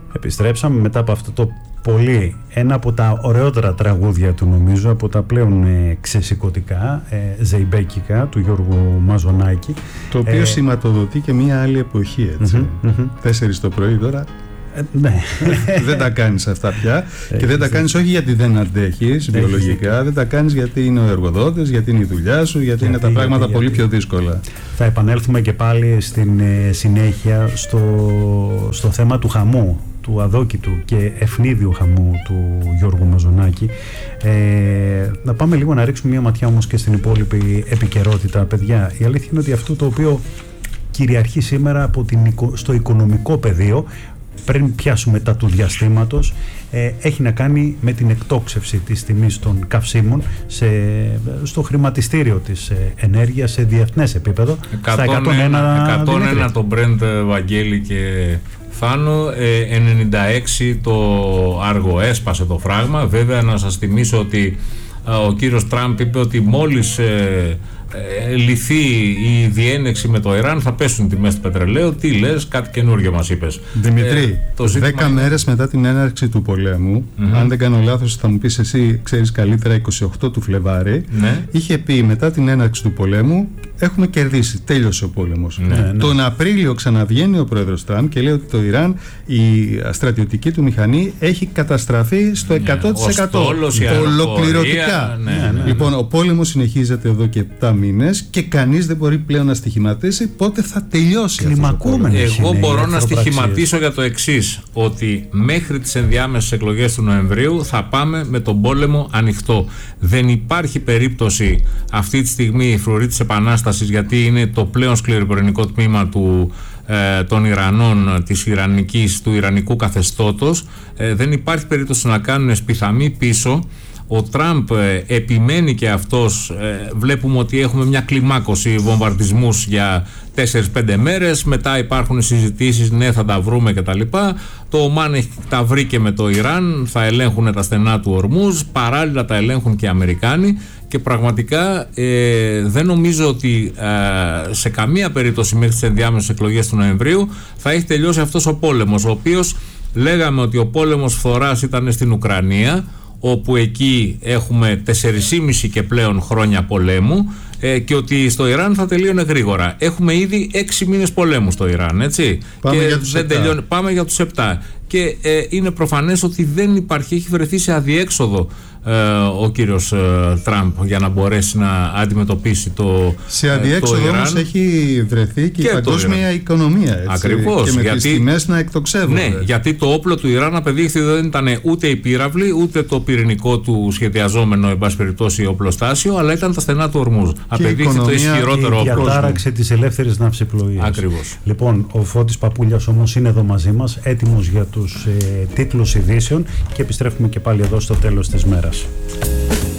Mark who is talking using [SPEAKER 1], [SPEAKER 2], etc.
[SPEAKER 1] Επιστρέψαμε μετά από αυτό το ένα από τα ωραιότερα τραγούδια του, νομίζω, από τα πλέον ξεσηκωτικά, ζεϊμπέκικα, του Γιώργου Μαζονάκη.
[SPEAKER 2] Το οποίο σηματοδοτεί και μια άλλη εποχή, έτσι. 4 το πρωί τώρα.
[SPEAKER 1] Ναι.
[SPEAKER 2] Δεν τα κάνεις αυτά πια. Και δεν τα κάνεις όχι γιατί δεν αντέχεις βιολογικά, δεν τα κάνεις γιατί είναι ο εργοδότης, γιατί είναι η δουλειά σου, γιατί είναι τα πράγματα πολύ πιο δύσκολα.
[SPEAKER 1] Θα επανέλθουμε και πάλι στην συνέχεια στο θέμα του χαμού, του αδόκητου και ευνίδιου χαμού του Γιώργου Μαζονάκη. Να πάμε λίγο να ρίξουμε μια ματιά όμως και στην υπόλοιπη επικαιρότητα, παιδιά. Η αλήθεια είναι ότι αυτό το οποίο κυριαρχεί σήμερα στο οικονομικό πεδίο, πριν πιάσουμε τα του διαστήματος, έχει να κάνει με την εκτόξευση της τιμής των καυσίμων στο χρηματιστήριο της ενέργειας σε διεθνές επίπεδο.
[SPEAKER 3] 101 το Brent, Βαγγέλη και Θάνο, 96 το Άργο, έσπασε το φράγμα. Βέβαια, να σας θυμίσω ότι ο κύριος Τραμπ είπε ότι μόλις λυθεί η διένεξη με το Ιράν θα πέσουν τιμές του πετρελαίου. Τι λες, κάτι καινούργιο μας είπες,
[SPEAKER 2] Δημητρή? 10 μέρες μετά την έναρξη του πολέμου, αν δεν κάνω λάθος θα μου πεις εσύ, ξέρεις καλύτερα, 28 του Φλεβάρι, είχε πει μετά την έναρξη του πολέμου έχουμε κερδίσει, τέλειωσε ο πόλεμος. Τον Απρίλιο ξαναβγαίνει ο πρόεδρος Τραμπ και λέει ότι το Ιράν, η στρατιωτική του μηχανή έχει καταστραφεί στο 100%. Ολοκληρωτικά. Λοιπόν, ο πόλεμος συνεχίζεται εδώ και 7 μήνες και κανείς δεν μπορεί πλέον να στοιχηματίσει πότε θα τελειώσει.
[SPEAKER 3] Εγώ μπορώ να στοιχηματίσω για το εξής, ότι μέχρι τις ενδιάμεσες εκλογές του Νοεμβρίου θα πάμε με τον πόλεμο ανοιχτό. Δεν υπάρχει περίπτωση αυτή τη στιγμή η φρουρή της Επανάστασης, γιατί είναι το πλέον σκληροπυρηνικό τμήμα των Ιρανών, του Ιρανικού καθεστώτος, δεν υπάρχει περίπτωση να κάνουν σπιθαμή πίσω. Ο Τραμπ επιμένει και αυτός, βλέπουμε ότι έχουμε μια κλιμάκωση βομβαρδισμούς για 4-5 μέρες, μετά υπάρχουν συζητήσεις, ναι θα τα βρούμε κτλ. Το Ομάν τα βρει και με το Ιράν, θα ελέγχουν τα στενά του Ορμούζ, παράλληλα τα ελέγχουν και οι Αμερικάνοι και πραγματικά δεν νομίζω ότι σε καμία περίπτωση μέχρι τις ενδιάμεσες εκλογές του Νοεμβρίου θα έχει τελειώσει αυτός ο πόλεμος, ο οποίος λέγαμε ότι ο πόλεμος φθοράς ήταν στην Ουκρανία, όπου εκεί έχουμε 4,5 και πλέον χρόνια πολέμου, και ότι στο Ιράν θα τελείωνε γρήγορα. Έχουμε ήδη 6 μήνες πολέμου στο Ιράν, έτσι.
[SPEAKER 2] Πάμε για τους 7.
[SPEAKER 3] Πάμε για τους 7. Και είναι προφανές ότι δεν υπάρχει, έχει βρεθεί σε αδιέξοδο ο κύριος Τραμπ για να μπορέσει να αντιμετωπίσει
[SPEAKER 2] σε αδιέξοδο όμως έχει βρεθεί και η παγκόσμια οικονομία, έτσι.
[SPEAKER 3] Ακριβώς.
[SPEAKER 2] Και με τις τιμές να εκτοξεύονται.
[SPEAKER 3] Ναι, γιατί το όπλο του Ιράν απεδείχθη δεν ήταν ούτε η πύραυλη, ούτε το πυρηνικό του σχεδιαζόμενο, εν πάση περιπτώσει, οπλοστάσιο, αλλά ήταν τα στενά του Ορμούζ. Απεδείχθη το ισχυρότερο όπλο.
[SPEAKER 1] Η διατάραξη της ελεύθερης ναυσιπλοείας.
[SPEAKER 3] Ακριβώς.
[SPEAKER 1] Λοιπόν, ο Φώτης Παπούλιας όμως είναι εδώ μαζί μας, έτοιμος για τους τίτλους ειδήσεων και επιστρέφουμε και πάλι εδώ στο τέλος της μέρας.